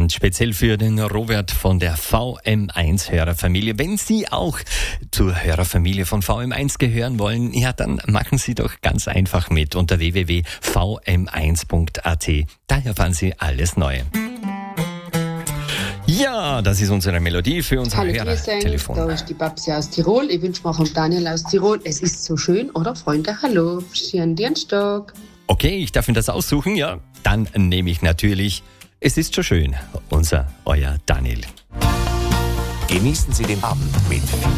Und speziell für den Robert von der VM1 Hörerfamilie. Wenn Sie auch zur Hörerfamilie von VM1 gehören wollen, ja, dann machen Sie doch ganz einfach mit unter www.vm1.at. Da erfahren Sie alles Neue. Ja, das ist unsere Melodie für unser Hörertelefon. Da ist die Babsi aus Tirol. Ich wünsche mir von Daniel aus Tirol. Es ist so schön, oder Freunde? Hallo, schönen Dienstag. Okay, ich darf mir das aussuchen, ja. Dann nehme ich natürlich Es ist so schön, euer Daniel. Genießen Sie den Abend mit